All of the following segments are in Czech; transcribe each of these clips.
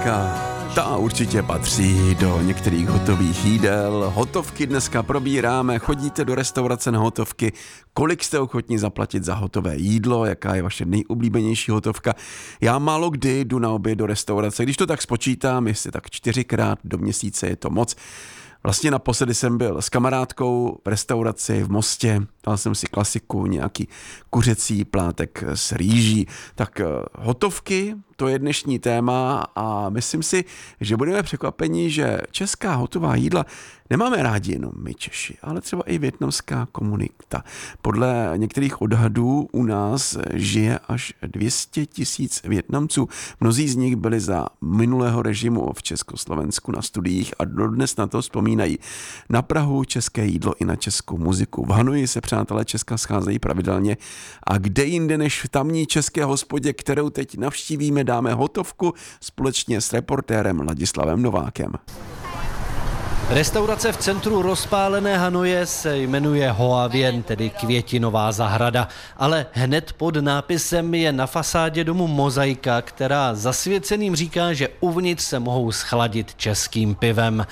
Hotovka, ta určitě patří do některých hotových jídel. Hotovky dneska probíráme, chodíte do restaurace na hotovky, kolik jste ochotní zaplatit za hotové jídlo, jaká je vaše nejoblíbenější hotovka. Já málo kdy jdu na oběd do restaurace, když to tak spočítám, jestli tak 4krát do měsíce je to moc. Vlastně naposledy jsem byl s kamarádkou v restauraci v Mostě, dal jsem si klasiku, nějaký kuřecí plátek s rýží. Tak hotovky, to je dnešní téma a myslím si, že budeme překvapeni, že česká hotová jídla nemáme rádi jenom my Češi, ale třeba i vietnamská komunita. Podle některých odhadů u nás žije až 200 000 Vietnamců. Mnozí z nich byli za minulého režimu v Československu na studiích a dodnes na to vzpomínají. Na Prahu české jídlo i na českou muziku. V Hanoji se přátelé Česka scházejí pravidelně a kde jinde než v tamní české hospodě, kterou teď navštívíme, dáme hotovku společně s reportérem Ladislavem Novákem. Restaurace v centru rozpálené Hanoje se jmenuje Hoa Vien, tedy Květinová zahrada, ale hned pod nápisem je na fasádě domu mozaika, která zasvěceným říká, že uvnitř se mohou schladit českým pivem.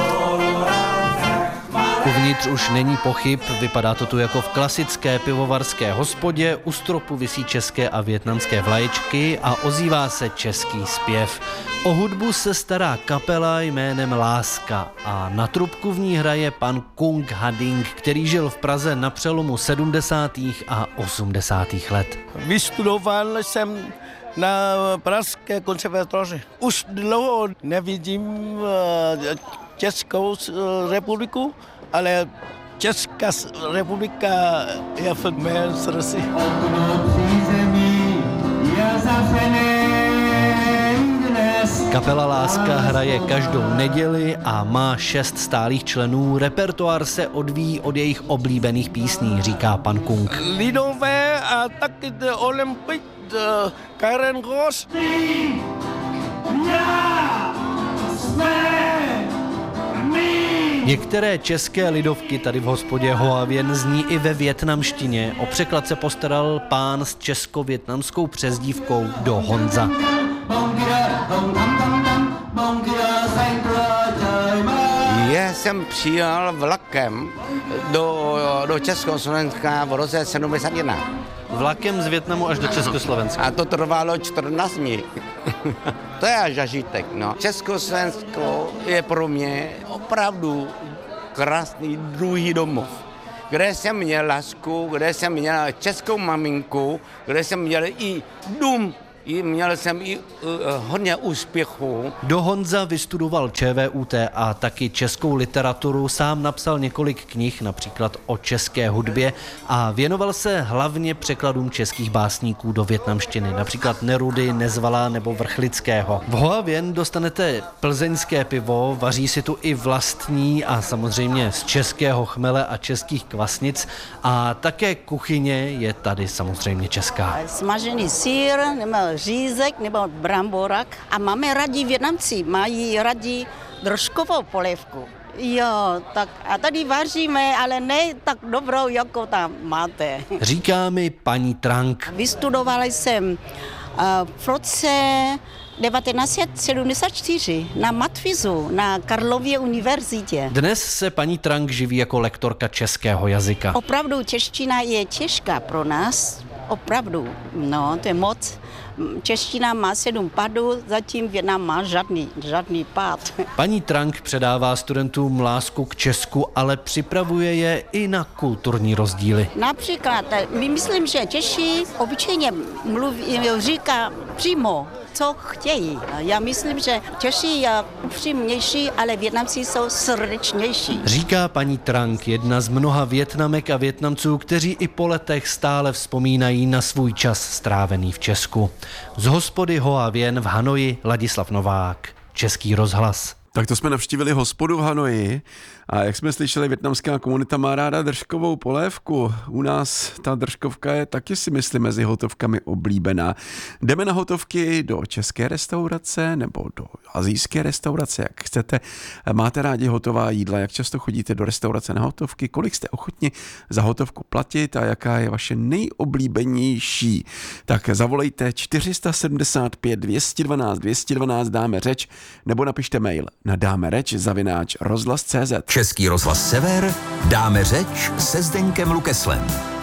Uvnitř už není pochyb, vypadá to tu jako v klasické pivovarské hospodě, u stropu visí české a vietnamské vlaječky a ozývá se český zpěv. O hudbu se stará kapela jménem Láska a na trubku v ní hraje pan Kung Hading, který žil v Praze na přelomu 70. a 80. let. Vystudoval jsem na Pražské konzervatoři. Už dlouho nevidím Českou republiku, ale Česká republika je v mém srdci. Kapela Láska hraje každou neděli a má 6 stálých členů. Repertoár se odvíjí od jejich oblíbených písní, říká pan Kung. Lidové a taky Olympik, Karen Ross. Některé české lidovky tady v hospodě Hoa Vien zní i ve vietnamštině. O překlad se postaral pán s česko-vietnamskou přezdívkou Do Honza. Já jsem přijel vlakem do Československa v roce 71. Vlakem z Vietnamu až do Československa. A to trvalo 14 dní. To je zažitek, no. Československo je pro mě opravdu krásný druhý domov, kde jsem měl lásku, kde jsem měl českou maminku, kde jsem měl i dům, měl jsem i hodně úspěchů. Do Honza vystudoval ČVUT a taky českou literaturu. Sám napsal několik knih, například o české hudbě a věnoval se hlavně překladům českých básníků do vietnamštiny, například Nerudy, Nezvala nebo Vrchlického. V Hoa Vien dostanete plzeňské pivo, vaří si tu i vlastní a samozřejmě z českého chmele a českých kvasnic a také kuchyně je tady samozřejmě česká. Smažený sýr nebo řízek nebo bramborak a máme rádi Vietnamci, mají rádi držkovou polévku. Jo, tak a tady vaříme, ale ne tak dobrou, jako tam máte. Říká mi paní Trang. Vystudovala jsem v roce 1974 na Matfizu, na Karlově univerzitě. Dnes se paní Trang živí jako lektorka českého jazyka. Opravdu čeština je těžká pro nás, opravdu, no to je moc. Čeština má 7 pádů, zatím Vietnam má žádný pád. Paní Trang předává studentům lásku k Česku, ale připravuje je i na kulturní rozdíly. Například, myslím, že Češi obyčejně říká přímo, co chtějí. Já myslím, že Češi je upřímnější, ale Vietnamci jsou srdečnější. Říká paní Trang, jedna z mnoha Vietnamek a Vietnamců, kteří i po letech stále vzpomínají na svůj čas strávený v Česku. Z hospody Hoa Vien v Hanoji Ladislav Novák, Český rozhlas. Tak to jsme navštívili hospodu v Hanoji a jak jsme slyšeli, vietnamská komunita má ráda držkovou polévku. U nás ta držkovka je taky, si myslím, mezi hotovkami oblíbená. Jdeme na hotovky do české restaurace nebo do asijské restaurace, jak chcete. Máte rádi hotová jídla, jak často chodíte do restaurace na hotovky, kolik jste ochotni za hotovku platit a jaká je vaše nejoblíbenější. Tak zavolejte 475 212 212, dáme řeč, nebo napište mail na dámereč@rozhlas.cz. Český rozhlas Sever, dáme řeč se Zdeňkem Lukeslem.